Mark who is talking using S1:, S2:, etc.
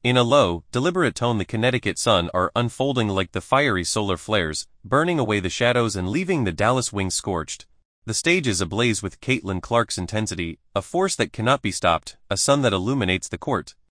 S1: In a low, deliberate tone, the Connecticut sun are unfolding like the fiery solar flares, burning away the shadows and leaving the Dallas wings scorched. The stage is ablaze with Caitlin Clark's intensity, a force that cannot be stopped, a sun that illuminates the court.